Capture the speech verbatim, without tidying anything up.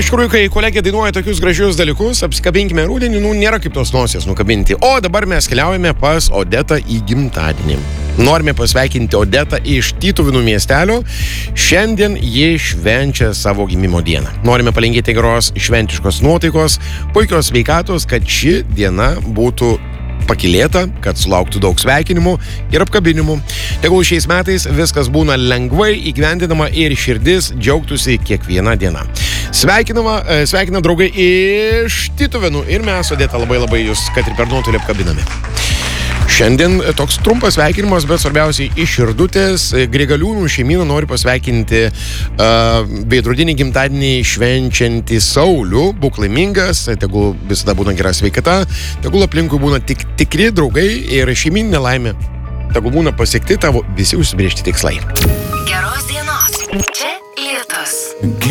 Iš tikrųjų, kai kolegė dainuoja tokius gražius dalykus, apsikabinkime rudenį, nu, nėra kaip tos nosies nukabinti. O dabar mes keliaujame pas Odetą į gimtadienį. Norime pasveikinti Odetą iš Tytuvėnų miestelio. Šiandien ji švenčia savo gimimo dieną. Norime palinkėti geros šventiškos nuotaikos, puikios sveikatos, kad ši diena būtų pakilėta, kad sulauktų daug sveikinimų ir apkabinimų. Tegul šiais metais viskas būna lengvai įgyvendinama ir širdis džiaugtųsi kiekvieną dieną. Sveikinama, sveikina draugai iš Tytuvėnų ir mes, Odeta, labai labai jūs, kad ir per nuotolį apkabiname. Šiandien toks trumpas sveikinimas, bet svarbiausiai iš širdutės. Grigaliūnų šeimyną nori pasveikinti uh, veidrodinį gimtadienį švenčiantį Saulių. Būk laimingas, tegul visada būna gera sveikata, tegul aplinkui būna tik tikri draugai ir šeimyninė laimė. Tegul būna pasiekti tavo visi užsibrėžti tikslai. Geros dienos. Čia Lietus.